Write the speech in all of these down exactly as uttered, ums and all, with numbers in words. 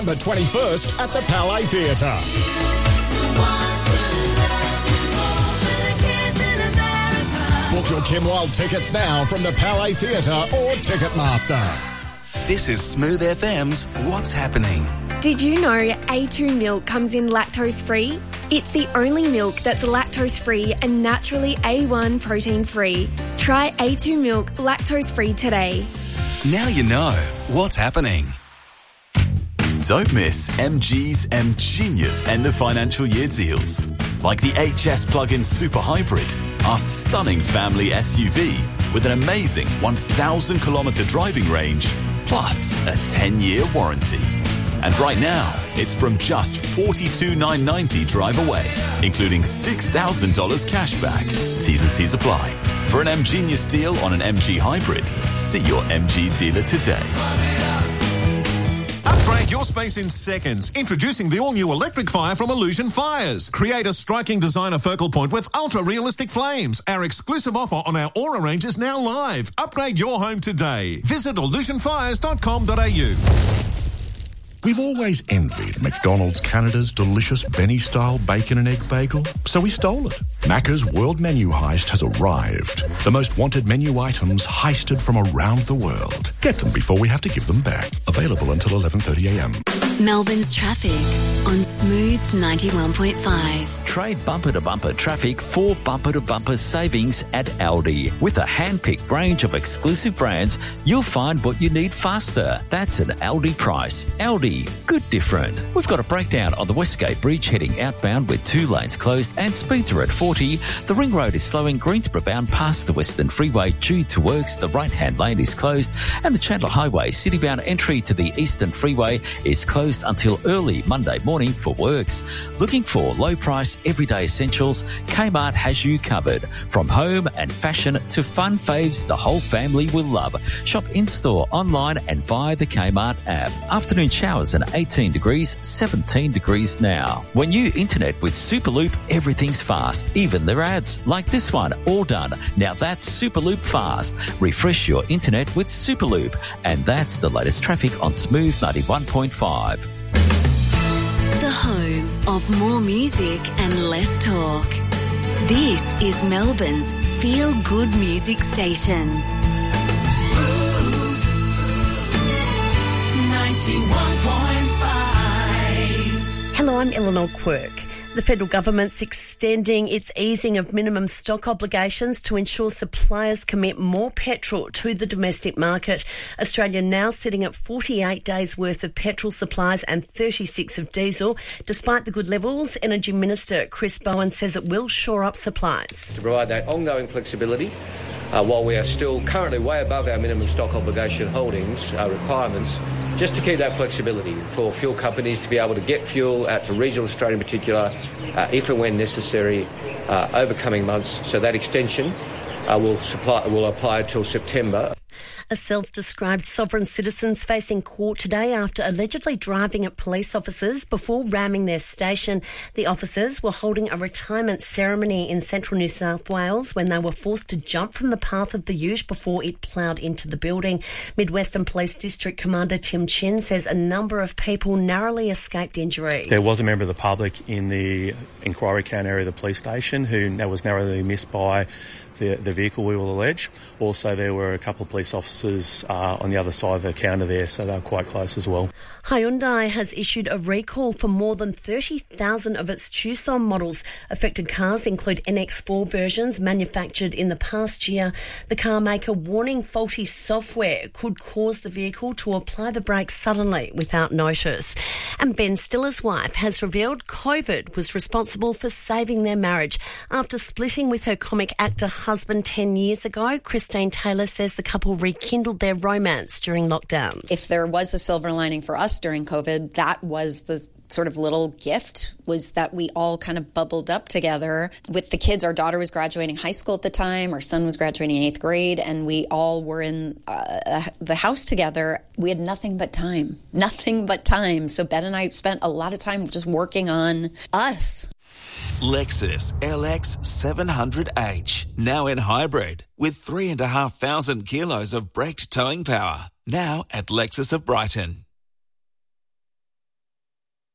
The twenty-first at the Palais Theatre. Book your Kim Wilde tickets now from the Palais Theatre or Ticketmaster. This is Smooth F M's What's Happening. Did you know A two milk comes in lactose-free? It's the only milk that's lactose-free and naturally A one protein-free. Try A two milk lactose-free today. Now you know what's happening. Don't miss M G's M Genius end of financial year deals. Like the H S plug-in Super Hybrid, our stunning family S U V with an amazing one thousand kilometre driving range, plus a ten-year warranty. And right now, it's from just forty-two thousand nine hundred ninety dollars drive away, including six thousand dollars cash back. T's and C's apply. For an M Genius deal on an M G Hybrid, see your M G dealer today. Upgrade your space in seconds. Introducing the all-new electric fire from Illusion Fires. Create a striking designer focal point with ultra-realistic flames. Our exclusive offer on our Aura range is now live. Upgrade your home today. Visit illusion fires dot com dot a u. We've always envied McDonald's Canada's delicious Benny-style bacon and egg bagel, so we stole it. Macca's World Menu Heist has arrived. The most wanted menu items heisted from around the world. Get them before we have to give them back. Available until eleven thirty a m. Melbourne's traffic on Smooth ninety-one point five. Trade bumper-to-bumper traffic for bumper-to-bumper savings at Aldi. With a hand-picked range of exclusive brands, you'll find what you need faster. That's an Aldi price. Aldi, good different. We've got a breakdown on the Westgate Bridge heading outbound with two lanes closed and speeds are at forty. The Ring Road is slowing Greensboro bound past the Western Freeway due to works. The right-hand lane is closed and the Chandler Highway city-bound entry to the Eastern Freeway is closed until early Monday morning for works. Looking for low-price everyday essentials? Kmart has you covered. From home and fashion to fun faves the whole family will love. Shop in-store, online and via the Kmart app. Afternoon showers at eighteen degrees, seventeen degrees now. When you internet with Superloop, everything's fast. Even their ads, like this one, all done. Now that's Superloop fast. Refresh your internet with Superloop. And that's the latest traffic on Smooth ninety-one point five. The home of more music and less talk. This is Melbourne's feel-good music station. Smooth ninety-one point five. Hello, I'm Eleanor Quirk. The federal government's extending its easing of minimum stock obligations to ensure suppliers commit more petrol to the domestic market. Australia now sitting at forty-eight days worth of petrol supplies and thirty-six of diesel. Despite the good levels, Energy Minister Chris Bowen says it will shore up supplies. To provide that ongoing flexibility, uh, while we are still currently way above our minimum stock obligation holdings uh, requirements, just to keep that flexibility for fuel companies to be able to get fuel out to regional Australia in particular, uh, if and when necessary, uh, over coming months. So that extension uh, will, supply, will apply until September. A self-described sovereign citizen's facing court today after allegedly driving at police officers before ramming their station. The officers were holding a retirement ceremony in central New South Wales when they were forced to jump from the path of the ute before it ploughed into the building. Midwestern Police District Commander Tim Chin says a number of people narrowly escaped injury. There was a member of the public in the inquiry count area of the police station who was narrowly missed by The, the vehicle, we will allege. Also, there were a couple of police officers uh, on the other side of the counter there, so they were quite close as well. Hyundai has issued a recall for more than thirty thousand of its Tucson models. Affected cars include N X four versions manufactured in the past year. The car maker warning faulty software could cause the vehicle to apply the brakes suddenly without notice. And Ben Stiller's wife has revealed COVID was responsible for saving their marriage. After splitting with her comic actor husband ten years ago, Christine Taylor says the couple rekindled their romance during lockdowns. If there was a silver lining for us during COVID, that was the sort of little gift, was that we all kind of bubbled up together with the kids. Our daughter was graduating high school at the time. Our son was graduating eighth grade, and we all were in uh, the house together. We had nothing but time, nothing but time. So Ben and I spent a lot of time just working on us. Lexus L X seven hundred H, now in hybrid, with three and a half thousand kilos of braked towing power. Now at Lexus of Brighton.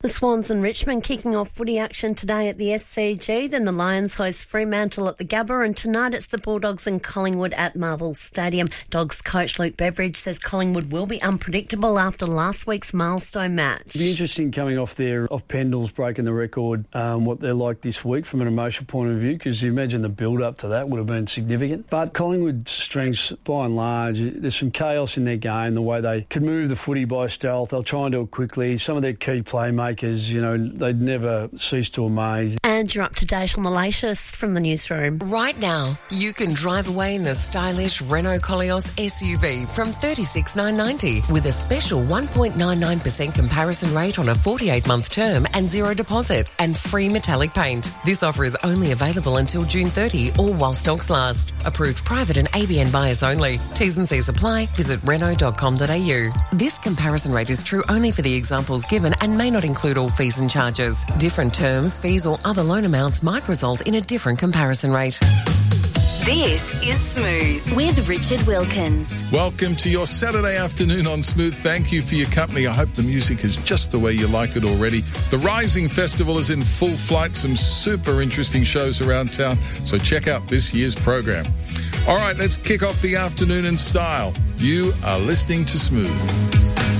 The Swans and Richmond kicking off footy action today at the S C G. Then the Lions host Fremantle at the Gabba, and tonight it's the Bulldogs and Collingwood at Marvel Stadium. Dogs coach Luke Beveridge says Collingwood will be unpredictable after last week's milestone match. It'll be interesting coming off there, off Pendles breaking the record, um, what they're like this week from an emotional point of view, because you imagine the build-up to that would have been significant. But Collingwood's strengths, by and large, there's some chaos in their game, the way they could move the footy by stealth. They'll try and do it quickly. Some of their key playmakers, you know, they'd never cease to amaze. And you're up to date on the latest from the newsroom. Right now, you can drive away in the stylish Renault Koleos S U V from thirty-six thousand nine hundred ninety with a special one point nine nine percent comparison rate on a forty-eight month term and zero deposit and free metallic paint. This offer is only available until June thirtieth or while stocks last. Approved private and A B N buyers only. T's and C's apply. Visit renault dot com dot a u. This comparison rate is true only for the examples given and may not include all fees and charges. Different terms, fees or other loan amounts might result in a different comparison rate. This is Smooth with Richard Wilkins. Welcome to your Saturday afternoon on Smooth. Thank you for your company. I hope the music is just the way you like it already. The Rising Festival is in full flight. Some super interesting shows around town, so check out this year's program. All right, let's kick off the afternoon in style. You are listening to Smooth.